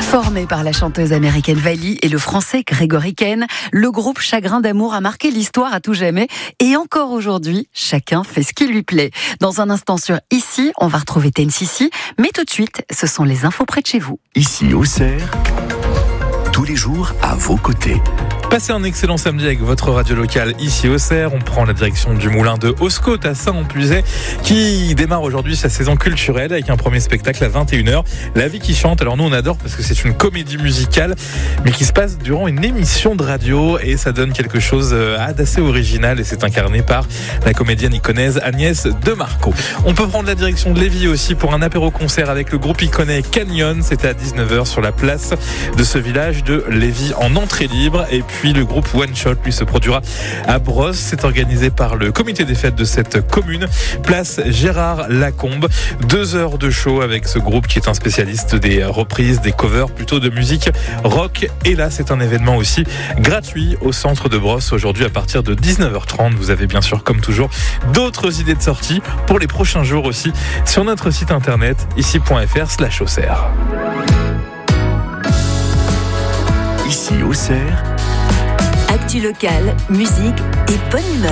Formé par la chanteuse américaine Vali et le français Grégory Ken, le groupe Chagrin d'amour a marqué l'histoire à tout jamais et encore aujourd'hui, chacun fait ce qui lui plaît. Dans un instant sur Ici, on va retrouver Tennessee, mais tout de suite, ce sont les infos près de chez vous. Ici Auxerre, tous les jours à vos côtés. Passez un excellent samedi avec votre radio locale ici Auxerre. On prend la direction du moulin de Hauscote à Saint-Ompuzet qui démarre aujourd'hui sa saison culturelle avec un premier spectacle à 21h. La vie qui chante. Alors nous on adore parce que c'est une comédie musicale mais qui se passe durant une émission de radio et ça donne quelque chose d'assez original et c'est incarné par la comédienne iconaise Agnès Demarco. On peut prendre la direction de Lévis aussi pour un apéro-concert avec le groupe iconais Canyon. C'était à 19h sur la place de ce village de Lévis en entrée libre. Et puis le groupe One Shot lui se produira à Brosse. C'est organisé par le comité des fêtes de cette commune. Place Gérard Lacombe. 2 heures de show avec ce groupe qui est un spécialiste des reprises, des covers plutôt de musique rock. Et là c'est un événement aussi gratuit au centre de Brosse aujourd'hui à partir de 19h30. Vous avez bien sûr comme toujours d'autres idées de sortie pour les prochains jours aussi sur notre site internet ici.fr/Auxerre. Ici Auxerre, actu locale, musique et bonne humeur.